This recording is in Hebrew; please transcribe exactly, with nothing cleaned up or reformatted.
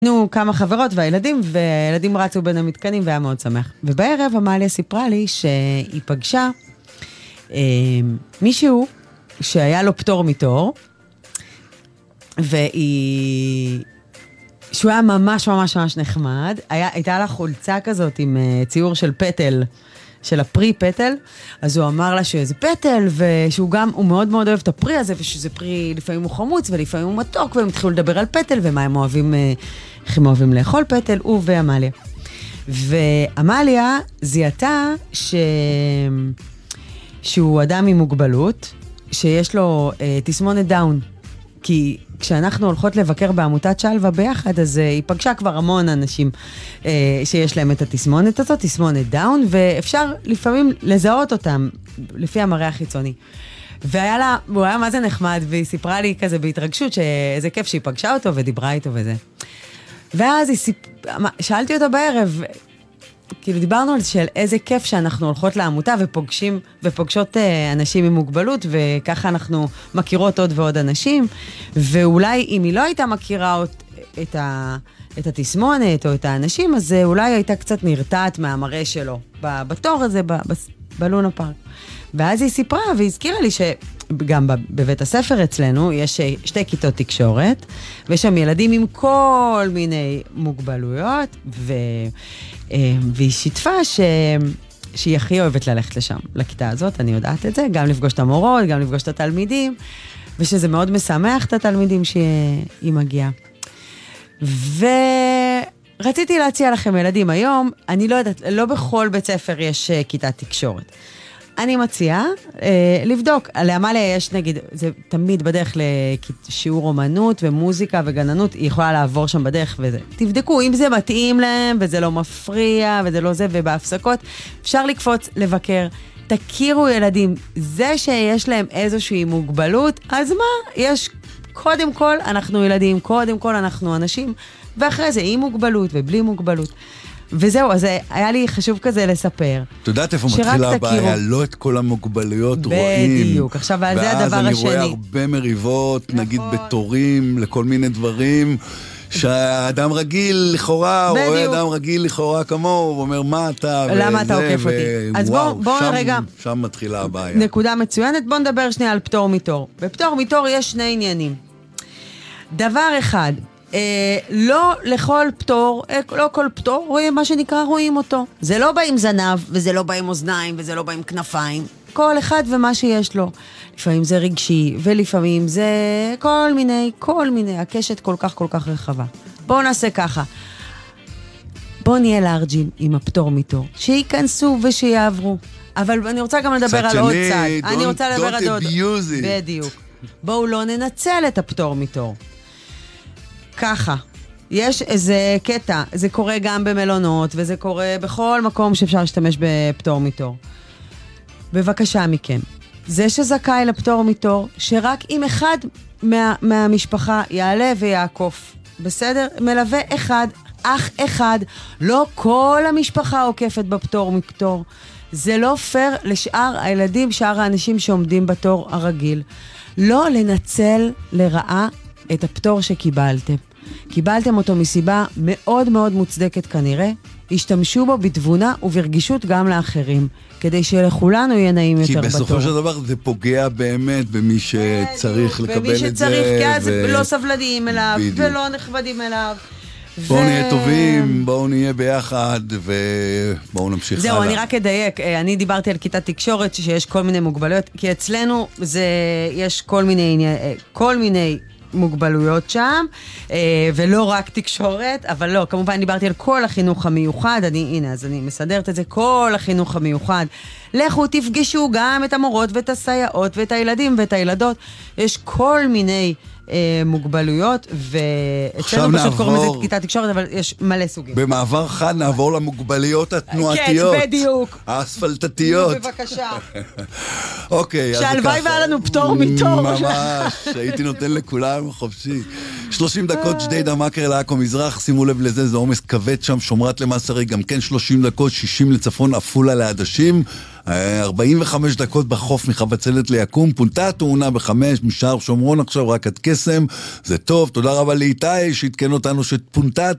נו, כמה חברות והילדים, והילדים רצו בין המתקנים והיה מאוד שמח. ובערב עמליה סיפרה לי שהיא פגשה אה, מישהו שהיה לו פטור מתור, והיא... שהוא היה ממש ממש ממש נחמד. היה, הייתה לה חולצה כזאת עם uh, ציור של פטל, של הפרי פטל, אז הוא אמר לה שזה פטל, ושהוא גם, הוא מאוד מאוד אוהב את הפרי הזה, ושזה פרי לפעמים הוא חמוץ, ולפעמים הוא מתוק, והם התחילו לדבר על פטל, ומה הם אוהבים, איך הם אוהבים לאכול פטל, הוא ועמליה. ועמליה זיהתה ש... שהוא אדם עם מוגבלות, שיש לו אה, תסמונת דאון, כי כשאנחנו הולכות לבקר בעמותת שלווה ביחד, אז uh, היא פגשה כבר המון אנשים uh, שיש להם את התסמונת הזאת, תסמונת דאון, ואפשר לפעמים לזהות אותם לפי המראה החיצוני. והיה לה, הוא היה מה זה נחמד, והיא סיפרה לי כזה בהתרגשות, שאיזה כיף שהיא פגשה אותו ודיברה איתו וזה. ואז היא סיפ... שאלתי אותה בערב, כאילו דיברנו על של איזה כיף שאנחנו הולכות לעמותה ופוגשים, ופוגשות אה, אנשים עם מוגבלות, וככה אנחנו מכירות עוד ועוד אנשים, ואולי אם היא לא הייתה מכירה את, את, ה, את התסמונת או את האנשים, אז אולי הייתה קצת נרתעת מהמראה שלו, בתור הזה, ב, ב, בלונה פארק. ואז היא סיפרה והזכירה לי שגם בבית הספר אצלנו יש שתי כיתות תקשורת, ויש שם ילדים עם כל מיני מוגבלויות, ו... והיא שיתפה ש... שהיא הכי אוהבת ללכת לשם, לכיתה הזאת, אני יודעת את זה, גם לפגוש את המורות, גם לפגוש את התלמידים, ושזה מאוד משמח את התלמידים שהיא מגיעה. ורציתי להציע לכם ילדים היום, אני לא יודעת, לא בכל בית ספר יש כיתת תקשורת. אני מציעה אה, לבדוק, לעמליה יש נגיד, זה תמיד בדרך לשיעור אומנות ומוזיקה וגננות, היא יכולה לעבור שם בדרך וזה. תבדקו, אם זה מתאים להם וזה לא מפריע וזה לא זה, ובהפסקות אפשר לקפוץ, לבקר, תכירו ילדים, זה שיש להם איזושהי מוגבלות, אז מה? יש, קודם כל אנחנו ילדים, קודם כל אנחנו אנשים, ואחרי זה עם מוגבלות ובלי מוגבלות. וזהו, אז היה לי חשוב כזה לספר. את יודעת איפה מתחילה הבעיה, לא את כל המוגבלויות רואים. בדיוק, עכשיו, ועל זה הדבר השני. ואז אני רואה הרבה מריבות, נגיד בתורים, לכל מיני דברים, שהאדם רגיל לכאורה, רואה אדם רגיל לכאורה כמוהו, ואומר, מה אתה? למה אתה עוקף אותי? אז בואו רגע. שם מתחילה הבעיה. נקודה מצוינת, בואו נדבר שנייה על פטור מתור. בפטור מתור יש שני עניינים. דבר אחד, אה, לא לכל פטור, אה, לא כל פטור, רואים מה שנקרא, רואים אותו. זה לא בא עם זנב, וזה לא בא עם אוזניים, וזה לא בא עם כנפיים. כל אחד ומה שיש לו. לפעמים זה רגשי, ולפעמים זה כל מיני, כל מיני, הקשת כל כך כל כך רחבה. בואו נעשה ככה. בואו נהיה לארג'ים עם הפטור מתור. שיכנסו ושיעברו. אבל אני רוצה גם לדבר על עוד צד. אני רוצה לדבר על עוד... בדיוק. בואו לא ננצל את הפטור מתור. ככה, יש איזה קטע, זה קורה גם במלונות, וזה קורה בכל מקום שאפשר להשתמש בפטור מתור. בבקשה מכם, זה שזכאי לפטור מתור, שרק אם אחד מה, מהמשפחה יעלה ויעקוף, בסדר? מלווה אחד, אח אחד, לא כל המשפחה עוקפת בפטור מפטור. זה לא פייר לשאר הילדים, שאר האנשים שעומדים בתור הרגיל. לא לנצל לרעה את הפטור שקיבלתם. קיבלתם אותו מסיבה מאוד מאוד מוצדקת כנראה, השתמשו בו בתבונה וברגישות גם לאחרים, כדי שלכולנו יהיה נעים יותר בתור. כי בסופו של דבר זה פוגע באמת במי שצריך לקבל את זה. במי שצריך, כי אז לא סבלניים אליו, ולא נכבדים אליו. בואו נהיה טובים, בואו נהיה ביחד, ובואו נמשיך הלאה. זהו, אני רק אדייק, אני דיברתי על כיתת תקשורת, שיש כל מיני מוגבלויות, כי אצלנו זה, יש כל מיני, כל מיני מוגבלויות שם, ולא רק תקשורת, אבל לא, כמובן דיברתי על כל החינוך המיוחד, אני, הנה, אז אני מסדרת את זה, כל החינוך המיוחד. לכו תפגשו גם את המורות ואת הסייעות ואת הילדים ואת הילדות, יש כל מיני אה, מוגבלויות, ואצלנו פשוט קוראים לזה כיתת תקשורת, אבל יש מלא סוגים. במעבר חד נעבור למוגבלויות התנועתיות. כן, בדיוק. האספלטתיות. בבקשה. אוקיי, אז ככה. שהלוואי והיה לנו פטור מתור. ממש, הייתי נותן לכולם חופשי. שלושים דקות ג'דיידה מכר לעכו מזרח, שימו לב לזה, זה עומס כבד שם, שומרת למסרי, גם כן שלושים דקות, שישים לצפון, עפולה לעדשים. ארבעים וחמש דקות בחוף מחבצלת ליקום, פונתה התאונה בחמש, משער שומרון עכשיו רק עד קסם, זה טוב, תודה רבה לאיתי שהתקן אותנו שפונתה